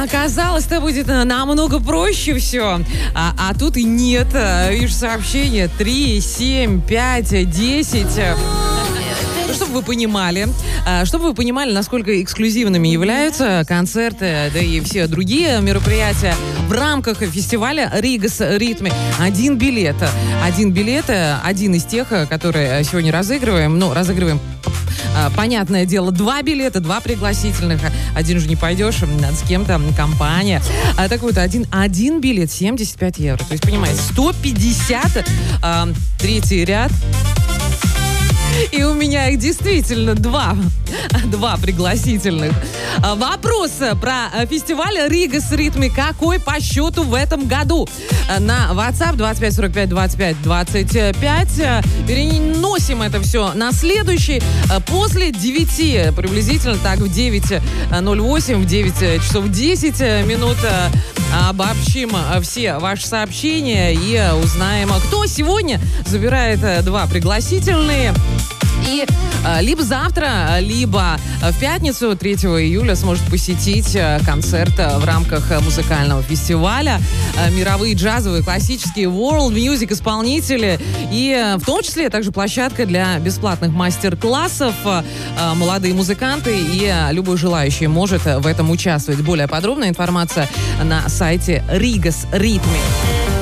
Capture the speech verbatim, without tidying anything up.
Оказалось-то будет намного проще все. А, а тут и нет. Видишь, сообщение три, семь, пять, десять. Ну, чтобы вы понимали, чтобы вы понимали, насколько эксклюзивными являются концерты, да и все другие мероприятия в рамках фестиваля Ригас Ритми. Один билет. Один билет, один из тех, которые сегодня разыгрываем. Ну, разыгрываем, понятное дело, два билета, два пригласительных. Один же не пойдешь, надо с кем-то, компания. А, так вот, один, один билет семьдесят пять евро. То есть, понимаете, сто пятьдесят, а, третий ряд. И у меня их действительно два. Два пригласительных. Вопрос про фестиваль Ригас Ритми. Какой по счету в этом году? На WhatsApp двадцать пять сорок пять двадцать пять двадцать пять. Переносим это все на следующий. После девяти, приблизительно так, в девять ноль восемь, в девять часов десять минут обобщим все ваши сообщения и узнаем, кто сегодня забирает два пригласительные. И э, либо завтра, либо в пятницу, третьего июля, сможет посетить концерт в рамках музыкального фестиваля. Э, мировые джазовые, классические world music исполнители. И э, в том числе также площадка для бесплатных мастер-классов. Э, молодые музыканты и э, любой желающий может в этом участвовать. Более подробная информация на сайте Ригас Ритми.